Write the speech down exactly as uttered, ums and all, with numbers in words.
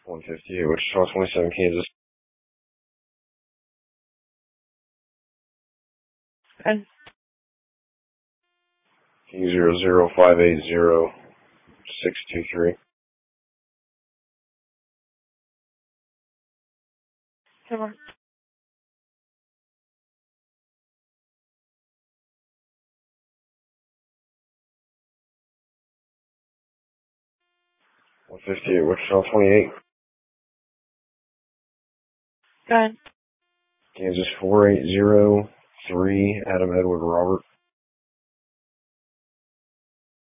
one fifty-eight, Wichita, twenty-seven, Kansas. And zero zero five eight zero six two three. Sure. one fifty-eight, Wichita, twenty-eight. Go ahead. Kansas four eight zero three, Adam Edward Robert.